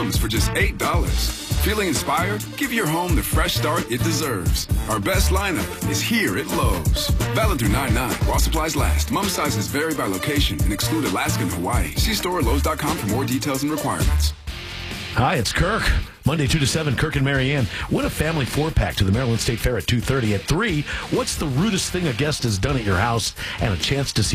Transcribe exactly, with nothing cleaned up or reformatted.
comes for just eight dollars. Feeling inspired? Give your home the fresh start it deserves. Our best lineup is here at Lowe's. Valid through nine nine while supplies last. Mom sizes vary by location and exclude Alaska and Hawaii. See store at Lowe's dot com for more details and requirements. Hi, it's Kirk. Monday two to seven, Kirk and Marianne. Win a family four-pack to the Maryland State Fair at two thirty. At three, what's the rudest thing a guest has done at your house? And a chance to see